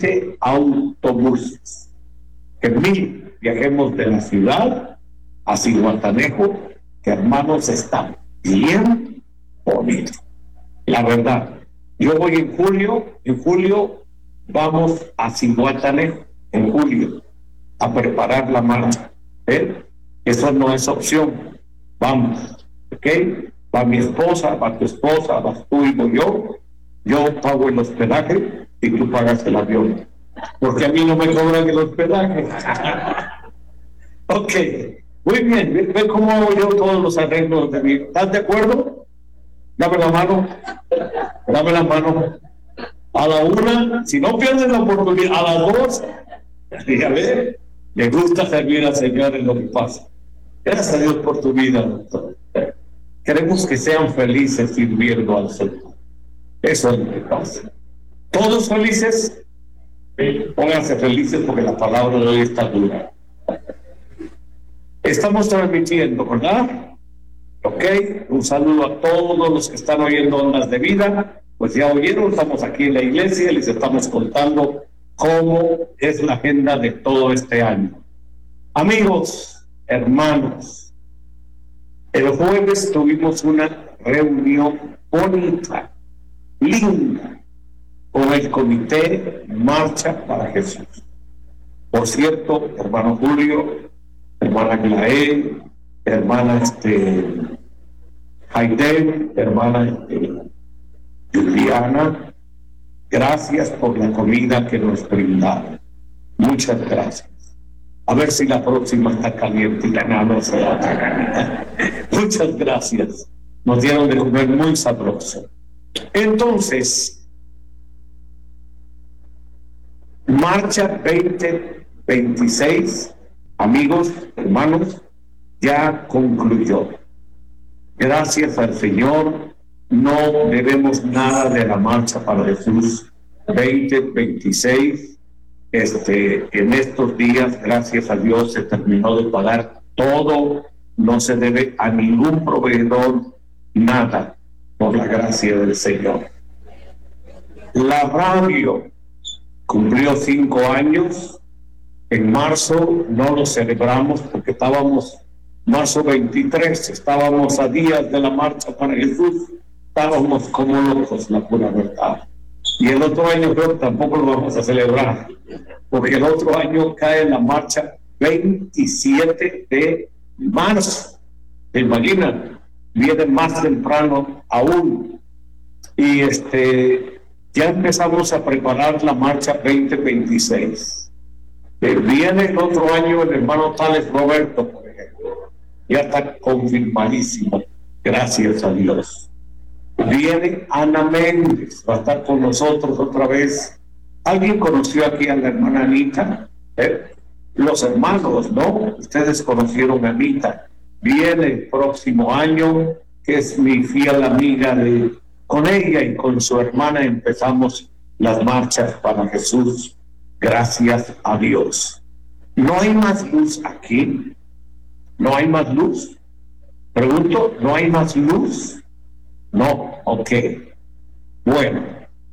20 autobuses. Que 1000 viajemos de la ciudad a Zihuatanejo, que hermanos está bien bonito. La verdad, yo voy en julio vamos a Zihuatanejo, en julio, a preparar la marcha. Eso no es opción. Vamos, ¿ok? Va mi esposa, va tu esposa, vas tú y voy yo. Yo pago el hospedaje y tú pagas el avión. Porque a mí no me cobran el hospedaje. Ok, muy bien. Ve cómo hago yo todos los arreglos de mi... ¿Estás de acuerdo? Dame la mano. Dame la mano. A la 1, si no pierdes la oportunidad, a las 2, y a ver, me gusta servir al Señor en lo que pasa. Gracias a Dios por tu vida, doctor. Queremos que sean felices sirviendo al Señor. Eso es lo que pasa. ¿Todos felices? Pónganse felices porque la palabra de hoy está dura. Estamos transmitiendo, ¿verdad? Ok, un saludo a todos los que están oyendo Ondas de Vida. Pues ya oyeron, estamos aquí en la iglesia y les estamos contando cómo es la agenda de todo este año. Amigos, hermanos, el jueves tuvimos una reunión bonita, linda, con el Comité Marcha para Jesús. Por cierto, hermano Julio, hermana Glael, hermana Haidel, hermana Juliana, gracias por la comida que nos brindaron. Muchas gracias. A ver si la próxima está caliente y no será tan caliente. Muchas gracias. Nos dieron de comer muy sabroso. Entonces, Marcha 2026, amigos, hermanos, ya concluyó. Gracias al Señor. No debemos nada de la Marcha para Jesús 2026. En estos días, gracias a Dios, se terminó de pagar todo. No se debe a ningún proveedor nada, por la gracia del Señor. La radio cumplió 5 años. En marzo no lo celebramos porque estábamos, marzo 23, estábamos a días de la Marcha para Jesús. Estábamos como locos, la pura verdad. Y el otro año creo que tampoco lo vamos a celebrar, porque el otro año cae la marcha 27 de marzo. ¿Se imaginan? Viene más temprano aún. Y ya empezamos a preparar la marcha 2026. Viene el otro año el hermano Tales Roberto, por ejemplo. Ya está confirmadísimo. Gracias a Dios. Viene Ana Méndez, va a estar con nosotros otra vez. ¿Alguien conoció aquí a la hermana Anita? Los hermanos, ¿no? Ustedes conocieron a Anita. Viene el próximo año, que es mi fiel amiga. Con ella y con su hermana empezamos las marchas para Jesús. Gracias a Dios. ¿No hay más luz aquí? ¿No hay más luz? Pregunto, ¿no hay más luz? No, ok. Bueno,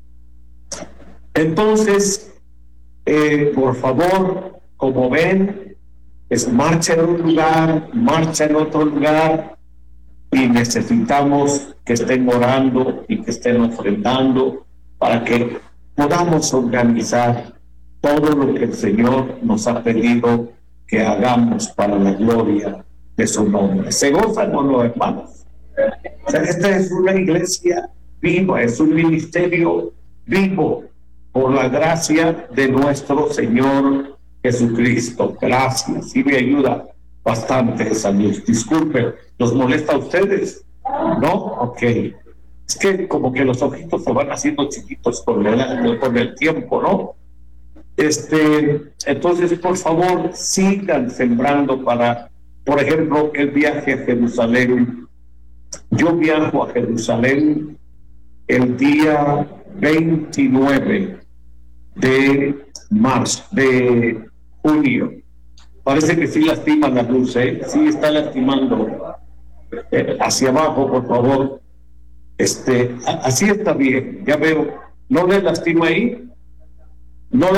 entonces, por favor, como ven, es marcha en un lugar, marcha en otro lugar, y necesitamos que estén orando y que estén ofrendando para que podamos organizar todo lo que el Señor nos ha pedido que hagamos para la gloria de su nombre. ¿Se gozan o no, hermanos? O sea, esta es una iglesia viva, es un ministerio vivo por la gracia de nuestro Señor Jesucristo. Gracias, y me ayuda bastante esa luz. Disculpen, ¿los molesta a ustedes? ¿No? Ok. Es que como que los ojitos se van haciendo chiquitos con el tiempo, ¿no? Entonces, por favor, sigan sembrando para, por ejemplo, el viaje a Jerusalén. Yo viajo a Jerusalén el día 29 de marzo, de junio. Parece que sí lastima la luz, sí está lastimando. Hacia abajo, por favor. Así está bien, ya veo. ¿No le lastima ahí? No